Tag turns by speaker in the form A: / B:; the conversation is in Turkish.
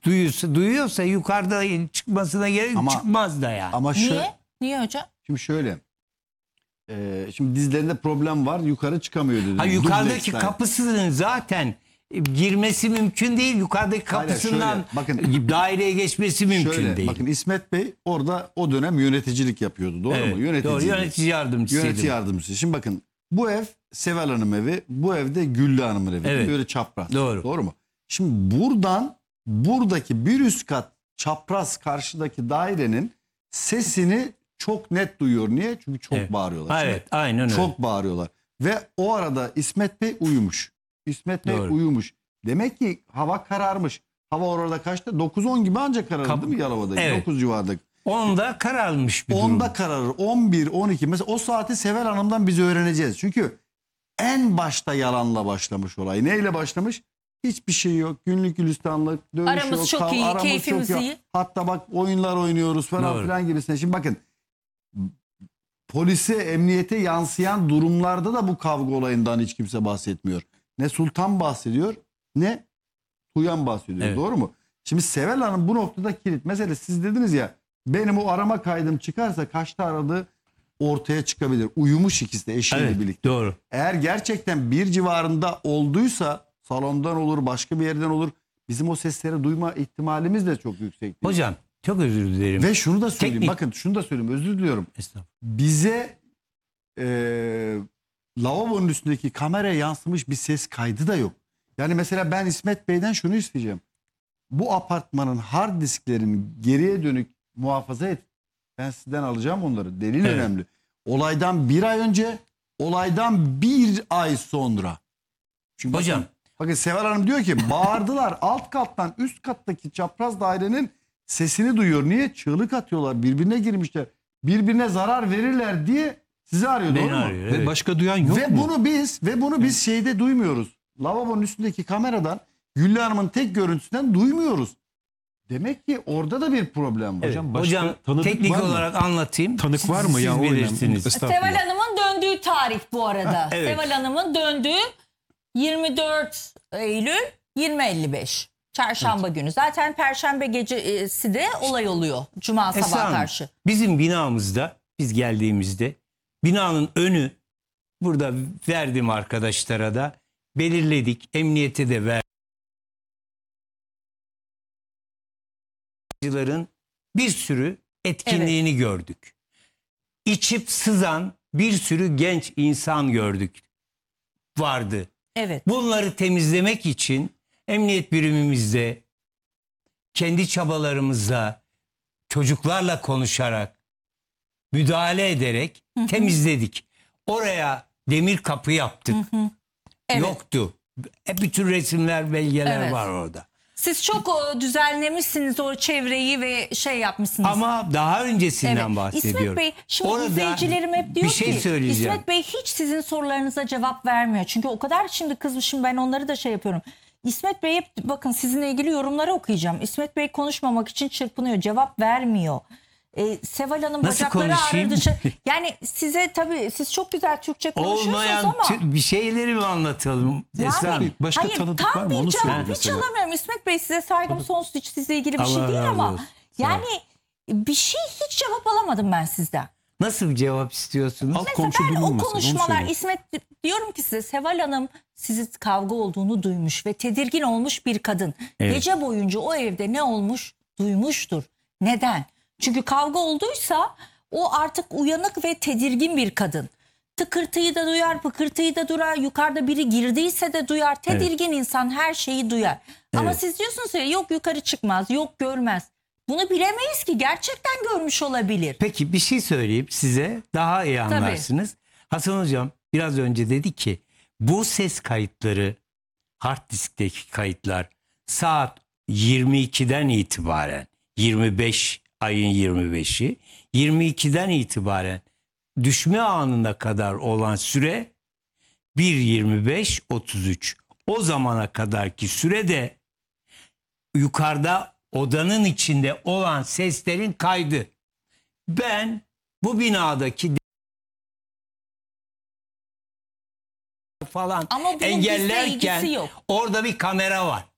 A: duyuyorsa yukarıda çıkmasına gerek çıkmaz da yani.
B: Ama
C: Niye? Niye hocam?
B: Şimdi şöyle. Şimdi dizlerinde problem var. Yukarı çıkamıyor dedi.
A: Ha, yukarıdaki
B: Dubleksten.
A: kapısının zaten girmesi mümkün değil. Yukarıdaki kapısından
B: şöyle, bakın,
A: daireye geçmesi mümkün
B: Şöyle,
A: değil.
B: bakın İsmet Bey orada o dönem yöneticilik yapıyordu. Doğru
A: Evet,
B: mu?
A: doğru, yönetici yardımcısıydı.
B: Yönetici yardımcısı. Şimdi bakın bu ev Seval Hanım evi. Bu evde Güllü Hanım'ın evi.
A: Evet.
B: Böyle çapraz.
A: Doğru.
B: Doğru mu? Şimdi buradaki bir üst kat çapraz karşıdaki dairenin sesini çok net duyuyor. Niye? Çünkü çok
A: Evet.
B: bağırıyorlar.
A: Evet, aynen öyle.
B: Çok bağırıyorlar. Ve o arada İsmet Bey uyumuş. İsmet Bey
A: Doğru.
B: uyumuş. Demek ki hava kararmış. Hava orada kaçta? 9-10 gibi ancak kararır değil mi Yalova'da?
A: Evet.
B: 9 civarında.
A: 10'da kararmış bir durum.
B: 10'da kararır. 11, 12. Mesela o saati Seval Hanım'dan biz öğreneceğiz. Çünkü en başta yalanla başlamış olay. Neyle başlamış? Hiçbir şey yok. Günlük gülistanlık, dövüş
C: Aramız
B: yok.
C: çok iyi,
B: aramız
C: keyfimiz
B: çok
C: iyi.
B: Hatta bak oyunlar oynuyoruz falan
A: Doğru.
B: filan gibisine. Şimdi bakın polise, emniyete yansıyan durumlarda da bu kavga olayından hiç kimse bahsetmiyor. Ne Sultan bahsediyor ne Tuyan bahsediyor.
A: Evet.
B: Doğru mu? Şimdi Seval Hanım bu noktada kilit. Mesela siz dediniz ya benim o arama kaydım çıkarsa kaçta aradığı ortaya çıkabilir. Uyumuş ikisi de eşiyle
A: Evet,
B: birlikte.
A: doğru.
B: Eğer gerçekten bir civarında olduysa salondan olur başka bir yerden olur. Bizim o sesleri duyma ihtimalimiz de çok yüksek değil.
A: Hocam çok özür dilerim.
B: Ve şunu da söyleyeyim.
A: Teknik-
B: Bakın şunu da söyleyeyim. Özür diliyorum.
A: Estağfurullah.
B: Bize lavabonun üstündeki kameraya yansımış bir ses kaydı da yok. Yani mesela ben İsmet Bey'den şunu isteyeceğim. Bu apartmanın hard disklerini geriye dönük muhafaza et. Ben sizden alacağım onları. Delil
A: Evet.
B: önemli. Olaydan bir ay önce, olaydan bir ay sonra. Çünkü
A: Hocam.
B: bakın Seval Hanım diyor ki bağırdılar alt kattan üst kattaki çapraz dairenin sesini duyuyor. Niye? Çığlık atıyorlar. Birbirine girmişler. Birbirine zarar verirler diye sizi arıyor.
A: Beni
B: Doğru mu?
A: arıyor,
D: Ve
A: evet.
D: başka duyan yok
B: Ve
D: mu?
B: bunu biz şeyde duymuyoruz. Lavabonun üstündeki kameradan Güllü Hanım'ın tek görüntüsünden duymuyoruz. Demek ki orada da bir problem var.
A: Evet.
D: Hocam, başka
A: Hocam
D: tanıdık
A: teknik
D: var mı?
A: olarak anlatayım.
D: Tanık var mı ya?
A: Siz
D: O önemli.
A: bilirsiniz.
D: Estağfurullah.
C: Seval Hanım'ın döndüğü tarih bu arada.
A: Evet.
C: Seval Hanım'ın döndüğü 24 Eylül 20.55. Çarşamba günü. Zaten Perşembe gecesi de olay oluyor. Cuma
A: Esra
C: sabah
A: Hanım,
C: karşı.
A: bizim binamızda biz geldiğimizde binanın önü burada verdim arkadaşlara da belirledik. Emniyete de verdik. Bir sürü etkinliğini gördük. İçip sızan bir sürü genç insan gördük. Vardı.
C: Evet.
A: Bunları temizlemek için emniyet birimimizde kendi çabalarımızla çocuklarla konuşarak müdahale ederek temizledik. Oraya demir kapı yaptık.
C: Evet.
A: Yoktu. Bütün resimler, belgeler
C: Evet.
A: var orada.
C: Siz çok düzenlemişsiniz o çevreyi ve şey yapmışsınız.
A: Ama daha öncesinden
C: Evet.
A: bahsediyorum.
C: İsmet Bey, şimdi
A: Orada
C: izleyicilerim hep diyor
A: bir şey
C: ki
A: söyleyeceğim.
C: İsmet Bey hiç sizin sorularınıza cevap vermiyor. Çünkü o kadar şimdi kızmışım, ben onları da şey yapıyorum. İsmet Bey hep bakın sizinle ilgili yorumları okuyacağım. İsmet Bey konuşmamak için çırpınıyor, cevap vermiyor. Seval Hanım
A: Nasıl
C: bacakları
A: konuşayım?
C: ağrıdı. Yani size tabii siz çok güzel Türkçe konuşuyorsunuz
A: Olmayan
C: ama.
A: bir şeyleri mi anlatalım? Esra Hanım?
D: Başka
C: hayır,
D: tanıdık var
C: tam
D: mı?
C: bir
D: Onu
C: cevap
D: söyle
C: hiç
D: mesela.
C: alamıyorum. İsmet Bey size saygım sonsuz, hiç sizle ilgili bir şey
A: Allah
C: değil
A: razı
C: ama.
A: olsun. Sağ ol.
C: Yani bir şey hiç cevap alamadım ben sizden.
A: Nasıl bir cevap istiyorsunuz?
D: Alt
C: Mesela
D: komşu
C: ben
D: durumu
C: o
D: mesela, onu
C: konuşmalar
D: söyle.
C: İsmet diyorum ki size Seval Hanım sizi kavga olduğunu duymuş ve tedirgin olmuş bir kadın.
A: Evet.
C: Gece boyunca o evde ne olmuş duymuştur. Neden? Çünkü kavga olduysa o artık uyanık ve tedirgin bir kadın. Tıkırtıyı da duyar, pıkırtıyı da duyar, yukarıda biri girdiyse de duyar. Tedirgin insan her şeyi duyar. Ama
A: Evet.
C: siz diyorsunuz ya yok yukarı çıkmaz, yok görmez. Bunu bilemeyiz ki, gerçekten görmüş olabilir.
A: Peki bir şey söyleyeyim size, daha iyi anlarsınız. Hasan Hocam biraz önce dedi ki bu ses kayıtları, hard diskteki kayıtlar saat 22'den itibaren 25 ayın 25'i 22'den itibaren düşme anına kadar olan süre 1.25.33. O zamana kadarki sürede yukarıda odanın içinde olan seslerin kaydı. Ben bu binadaki falan
C: Ama bunun bizle
A: engellerken
C: ilgisi yok.
A: orada bir kamera var.